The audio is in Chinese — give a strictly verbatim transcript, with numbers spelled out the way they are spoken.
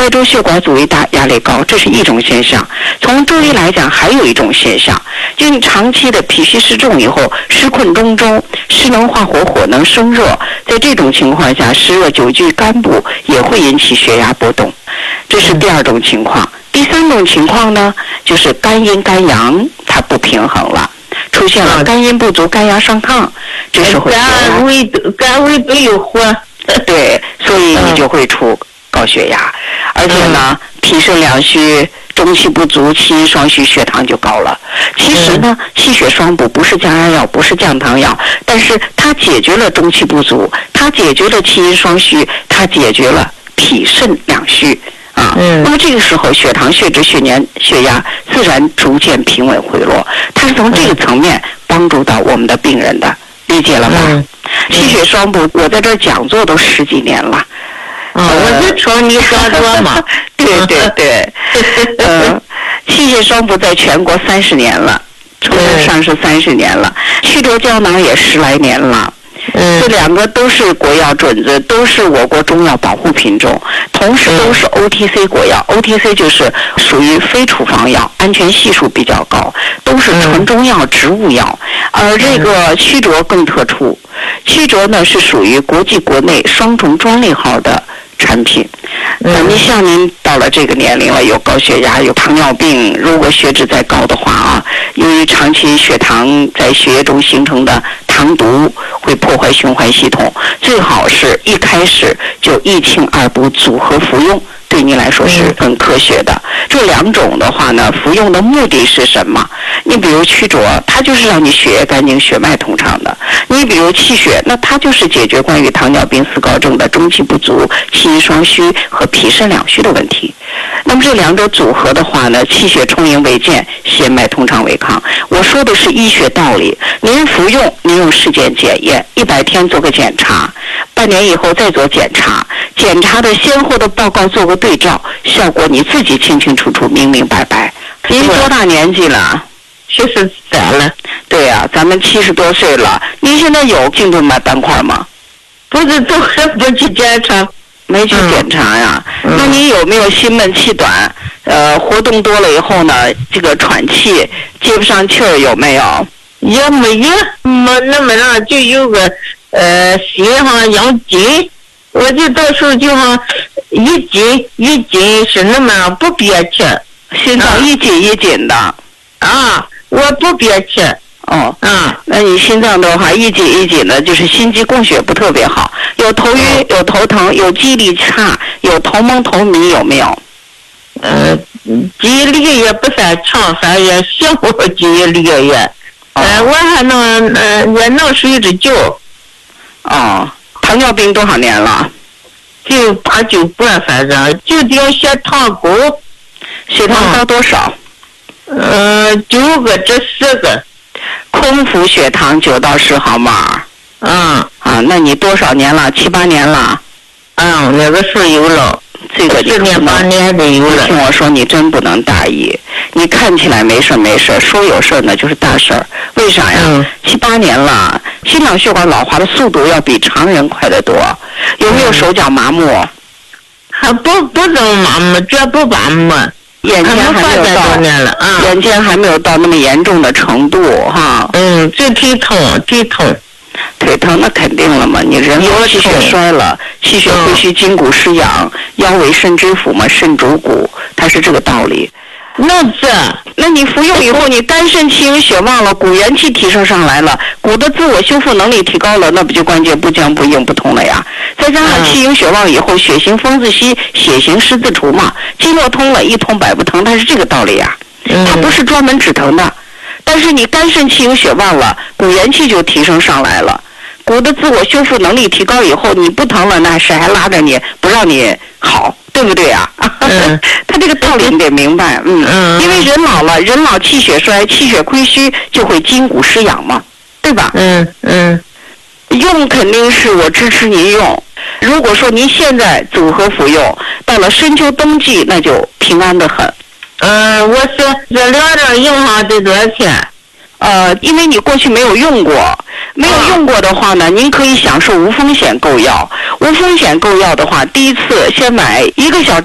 外周血管阻力大，压力高，这是一种现象。从中医来讲，还有一种现象，就你长期的脾虚湿重以后，湿困中周，湿能化火，火能生热，在这种情况下，湿热久居肝部，也会引起血压波动，这是第二种情况。第三种情况呢，就是肝阴肝阳它不平衡了，出现了肝阴不足、肝阳上亢，这时候血压肝胃肝胃都有火， 对，所以你就会出高血压，而且呢，脾肾两虚。中气不足，气阴双虚，血糖就高了。其实呢，气血双补不是降压药，不是降糖药，但是它解决了中气不足，它解决了气阴双虚，它解决了脾肾两虚啊。 嗯、 那么这个时候，血糖、血脂、血粘、血压自然逐渐平稳回落。它是从这个层面帮助到我们的病人的，理解了吧？ 嗯、 气血双补，我在这儿讲座都十几年了。 啊、哦，我就瞅你讲座嘛。 对对对，嗯，气血双补在全国三十年了，出来上市三十年了，曲浊胶囊也十来年了。 嗯， 这两个都是国药准则，都是我国中药保护品种，同时都是 O T C 国药。O T C 就是属于非处方药，安全系数比较高，都是纯中药、植物药。而这个曲浊更特殊，曲浊呢是属于国际国内双重专利号的产品。嗯，您像您到了这个年龄了，有高血压，有糖尿病，如果血脂再高的话啊，由于长期血糖在血液中形成的糖毒会破坏循环系统，最好是一开始就一清二补组合服用，对您来说是很科学的。这两种的话呢，服用的目的是什么？你比如曲浊，它就是让你血液干净、血脉通畅的；你比如气血，那它就是解决关于糖尿病、四高症的中气不足、气阴双虚和脾肾两虚的问题。那么这两者组合的话呢，气血充盈为健，血脉通畅为康。我说的是医学道理，您服用，您用试检检验，一百天做个检查，半年以后再做检查，检查的先后的报告做个对照，效果你自己清清楚楚、明明白白。您多大年纪了？ 七十三了。 对呀、啊，咱们七十多岁了。您现在有颈动脉斑块吗？ 不是，都还不去检查。 没去检查呀？嗯、那你有没有心闷气短？呃，活动多了以后呢，这个喘气接不上气儿有没有？ 也没有，没那么大，就有个呃心上养紧，我就到时候就像一紧一紧是那么不憋气， 心脏一紧一紧的。 啊，我不憋气。 哦， 啊， 那你心脏的话一紧一紧的，就是心肌供血不特别好，有头晕，有头疼，有记忆力差，有头蒙头迷，有没有？ 呃，记忆力也不算强，反正也行，我记忆力也，呃，哦、我还能呃，也能睡着觉。 哦，糖尿病多少年了？ 就八九关，反正就点血糖高， 血糖高多少？ 呃，九个至十个。 空腹血糖九到十毫码。 嗯啊，那你多少年了？七八年了。 嗯，那个时候有了， 这个十年八年的有了。 听我说，你真不能大意。你看起来没事没事，说有事那就是大事儿。为啥呀？嗯、七八年了，心脑血管老化的速度要比常人快得多。有没有手脚麻木？ 嗯、还不不怎么麻木，绝不麻木。 眼前还没有到， 啊、 眼前还没有到那么严重的程度哈。 嗯，这腿疼，腿疼， 腿疼那肯定了嘛，你人老气血衰了，气血亏虚，筋骨失养，腰为肾之府嘛，肾主骨，它是这个道理。 那这， 那你服用以后，你肝肾气盈血旺了，骨元气提升上来了，骨的自我修复能力提高了，那不就关节不僵不硬不通了呀？再加上气盈血旺以后，血行风自息，血行湿自除嘛，经络通了，一通百不疼，它是这个道理呀。它不是专门止疼的，但是你肝肾气盈血旺了，骨元气就提升上来了，骨的自我修复能力提高以后，你不疼了，那谁还拉着你不让你好？对不对呀、啊？嗯，他这个道理你得明白，嗯，嗯因为人老了，人老气血衰，气血亏虚就会筋骨失养嘛，对吧？ 嗯嗯， 用肯定是我支持您用。如果说您现在组合服用，到了深秋冬季，那就平安的很。 嗯，我是这两张用上得多少钱？ 呃，因为你过去没有用过，没有用过的话呢，您可以享受无风险购药。无风险购药的话，第一次先买一个小